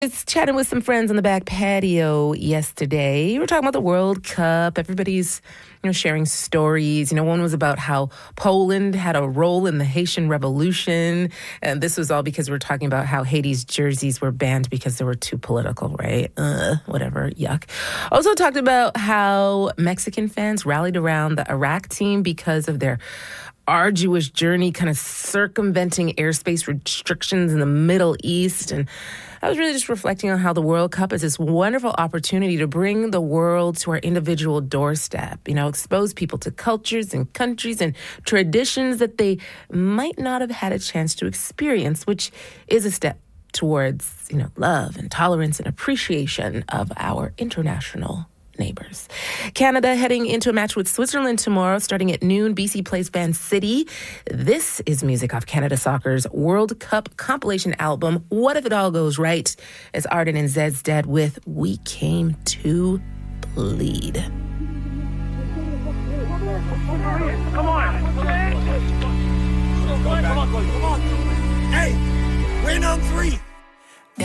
was chatting with some friends on the back patio yesterday. We were talking about the World Cup. Everybody's, sharing stories. One was about how Poland had a role in the Haitian Revolution. And this was all because we were talking about how Haiti's jerseys were banned because they were too political, right? Whatever, yuck. Also talked about how Mexican fans rallied around the Iraq team because of their arduous journey, kind of circumventing airspace restrictions in the Middle East. And I was really just reflecting on how the World Cup is this wonderful opportunity to bring the world to our individual doorstep, expose people to cultures and countries and traditions that they might not have had a chance to experience, which is a step towards, love and tolerance and appreciation of our international neighbors. Canada heading into a match with Switzerland tomorrow, starting at noon. BC plays Van City. This is music off Canada Soccer's World Cup compilation album, What If It All Goes Right? As Arden and Zed's Dead with We Came to Bleed. Come on. Come on. Hey, win on three.